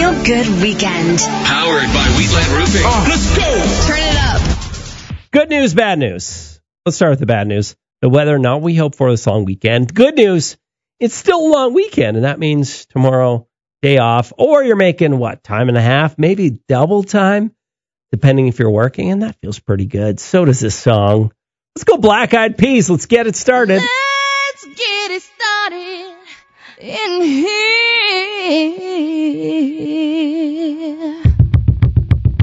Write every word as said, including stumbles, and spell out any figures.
Feel Good Weekend. Powered by Wheatland Roofing. Oh. Let's go. Turn it up. Good news, bad news. Let's start with the bad news. The weather, not what we hope for this long weekend. Good news, it's still a long weekend, and that means tomorrow, day off, or you're making, what, time and a half, maybe double time, depending if you're working, and that feels pretty good. So does this song. Let's go Black Eyed Peas. Let's get it started. Let's get it started in here.